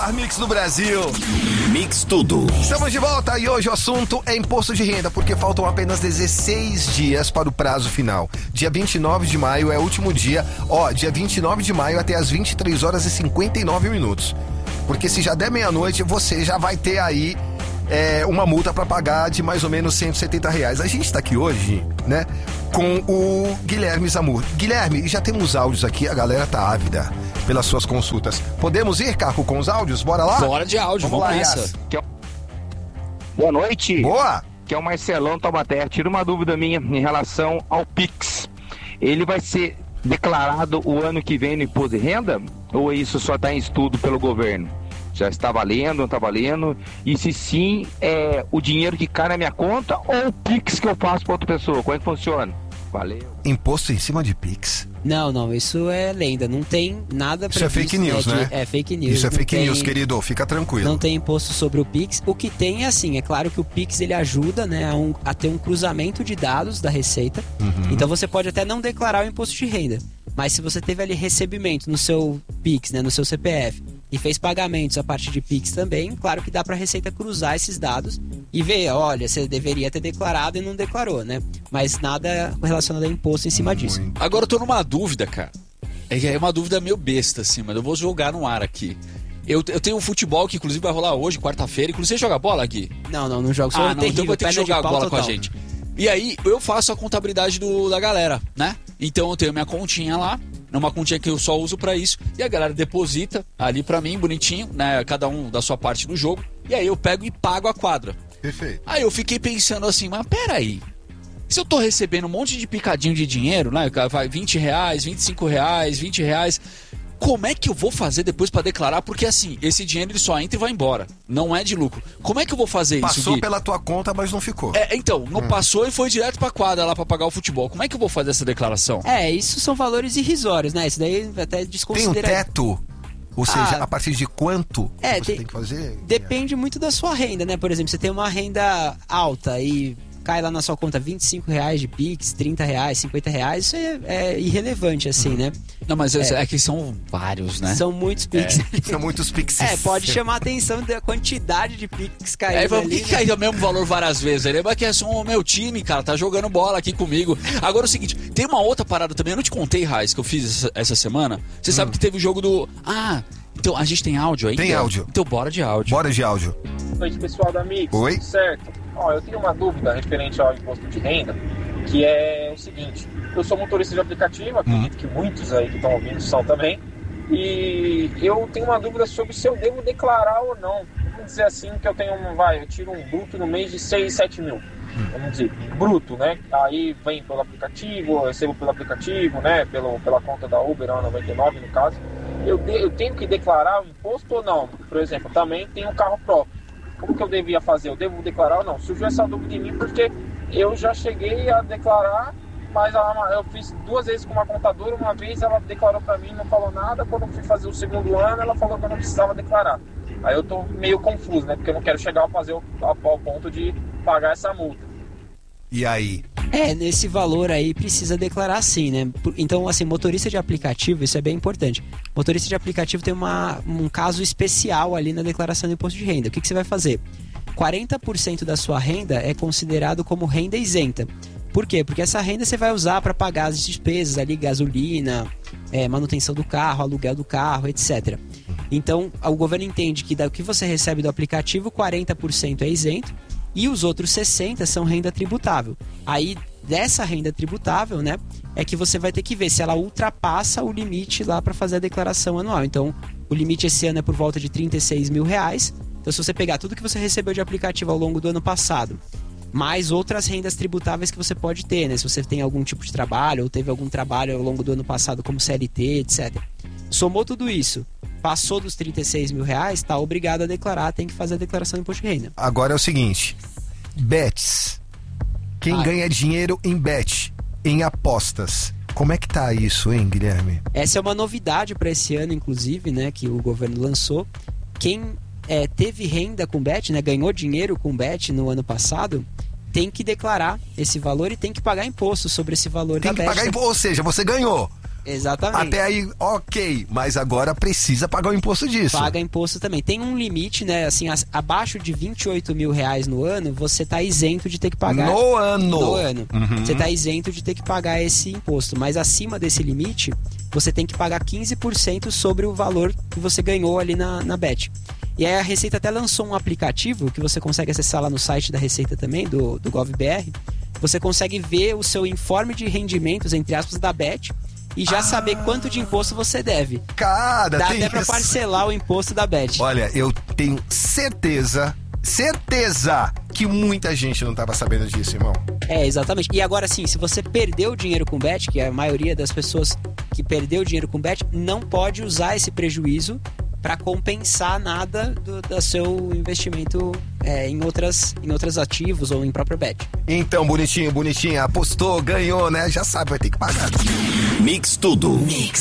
melhor mix do Brasil. Mix Tudo. Estamos de volta e hoje o assunto é imposto de renda, porque faltam apenas 16 dias para o prazo final. Dia 29 de maio é o último dia. Dia 29 de maio até as 23 horas e 59 minutos. Porque se já der meia-noite, você já vai ter aí uma multa para pagar de mais ou menos R$170. A gente está aqui hoje, né, com o Guilherme Zamur. Guilherme, já temos áudios aqui, a galera tá ávida pelas suas consultas. Podemos ir, Caco, com os áudios? Bora lá? Bora de áudio, vamos nessa. Boa noite. Boa. Que é o Marcelão Taubaté. Tira uma dúvida minha em relação ao Pix. Ele vai ser declarado o ano que vem no imposto de renda? Ou isso só está em estudo pelo governo? Já está valendo, não está valendo? E se sim, é o dinheiro que cai na minha conta ou o Pix que eu faço para outra pessoa? Como é que funciona? Valeu. Imposto em cima de Pix? Não, isso é lenda. Não tem nada previsto. Isso é fake news, né? É fake news. Isso é fake tem, news, querido. Fica tranquilo. Não tem imposto sobre o Pix. O que tem é assim, é claro que o Pix ele ajuda, né, a ter um cruzamento de dados da Receita. Então você pode até não declarar o imposto de renda. Mas se você teve ali recebimento no seu Pix, né, no seu CPF, e fez pagamentos a partir de Pix também, claro que dá para a Receita cruzar esses dados e ver, olha, você deveria ter declarado e não declarou, né? Mas nada relacionado a imposto em cima disso. Agora eu tô numa dúvida, cara. É uma dúvida meio besta, assim, mas eu vou jogar no ar aqui. Eu tenho um futebol que inclusive vai rolar hoje, quarta-feira. Inclusive você joga bola aqui? Não jogo. Sou terrível, então eu vou ter que jogar bola total com a gente. E aí eu faço a contabilidade da galera, né? Então eu tenho minha continha lá, numa continha que eu só uso pra isso, e a galera deposita ali pra mim, bonitinho, né? Cada um da sua parte do jogo, e aí eu pego e pago a quadra. Perfeito. Aí eu fiquei pensando assim, mas peraí, se eu tô recebendo um monte de picadinho de dinheiro, né? Vai R$20, R$25, R$20, como é que eu vou fazer depois pra declarar? Porque assim, esse dinheiro ele só entra e vai embora, não é de lucro. Como é que eu vou fazer isso, Passou Gui? pela tua conta, mas não ficou. Então, não passou e foi direto pra quadra lá pra pagar o futebol. Como é que eu vou fazer essa declaração? Isso são valores irrisórios, né? Isso daí até desconsidera. Tem um teto? Ou seja, a partir de quanto você tem que fazer? Depende muito da sua renda, né? Por exemplo, você tem uma renda alta e cai lá na sua conta R$25 de Pix, R$30, R$50, isso é irrelevante, assim, né? Não, mas é que são vários, né? São muitos Pix. São muitos Pix. Pode chamar a atenção da quantidade de Pix caindo por que caiu o mesmo valor várias vezes? Lembra que é só o meu time, cara, tá jogando bola aqui comigo. Agora é o seguinte, tem uma outra parada também, eu não te contei, Raiz, que eu fiz essa semana. Você sabe que teve o jogo do... então a gente tem áudio aí? Tem áudio. Então bora de áudio. Bora de áudio. Boa noite, pessoal da Mix. Oi. Certo. Eu tenho uma dúvida referente ao imposto de renda, que é o seguinte: eu sou motorista de aplicativo, acredito que muitos aí que estão ouvindo são também, e eu tenho uma dúvida sobre se eu devo declarar ou não. Vamos dizer assim que eu tiro um bruto no mês de 6, 7 mil. Vamos dizer, bruto, né? Aí vem pelo aplicativo, eu recebo pelo aplicativo, né? Pela conta da Uber, 99 no caso. Eu tenho que declarar o imposto ou não? Por exemplo, também tenho um carro próprio. Como que eu devia fazer? Eu devo declarar ou não? Surgiu essa dúvida em mim porque eu já cheguei a declarar, mas eu fiz 2 vezes com uma contadora. Uma vez ela declarou para mim, não falou nada. Quando eu fui fazer o segundo ano, ela falou que eu não precisava declarar. Aí eu tô meio confuso, né? Porque eu não quero chegar ao ponto de pagar essa multa. E aí? Nesse valor aí precisa declarar sim, né? Então, assim, motorista de aplicativo, isso é bem importante. Motorista de aplicativo tem um caso especial ali na declaração do imposto de renda. O que você vai fazer? 40% da sua renda é considerado como renda isenta. Por quê? Porque essa renda você vai usar para pagar as despesas ali, gasolina, manutenção do carro, aluguel do carro, etc. Então, o governo entende que do que você recebe do aplicativo, 40% é isento e os outros 60% são renda tributável. Aí, dessa renda tributável, né, é que você vai ter que ver se ela ultrapassa o limite lá para fazer a declaração anual. Então, o limite esse ano é por volta de R$36 mil. Então, se você pegar tudo que você recebeu de aplicativo ao longo do ano passado, mais outras rendas tributáveis que você pode ter, né? Se você tem algum tipo de trabalho ou teve algum trabalho ao longo do ano passado como CLT, etc. Somou tudo isso, passou dos R$36 mil, está obrigado a declarar, tem que fazer a declaração de imposto de renda. Agora é o seguinte, bets. Quem ganha dinheiro em bet, em apostas. Como é que tá isso, hein, Guilherme? Essa é uma novidade para esse ano, inclusive, né, que o governo lançou. Quem teve renda com bet, né, ganhou dinheiro com bet no ano passado, tem que declarar esse valor e tem que pagar imposto sobre esse valor da bet. Tem que pagar imposto, ou seja, você ganhou. Exatamente. Até aí, ok, mas agora precisa pagar o imposto disso. Paga imposto também. Tem um limite, né? Assim, abaixo de R$28 mil no ano, você tá isento de ter que pagar. No ano. Você tá isento de ter que pagar esse imposto. Mas acima desse limite, você tem que pagar 15% sobre o valor que você ganhou ali na Bet. E aí a Receita até lançou um aplicativo que você consegue acessar lá no site da Receita também, do GovBR. Você consegue ver o seu informe de rendimentos, entre aspas, da Bet e já saber quanto de imposto você deve. Cara, dá tem até pra isso. parcelar o imposto da Bet. Olha, eu tenho certeza que muita gente não tava sabendo disso, irmão. É, exatamente. E agora sim, se você perdeu dinheiro com Bet, que é a maioria das pessoas que perdeu dinheiro com Bet, não pode usar esse prejuízo para compensar nada do seu investimento em outros ativos ou em própria Bet. Então, bonitinha, apostou, ganhou, né? Já sabe, vai ter que pagar. Mix Tudo.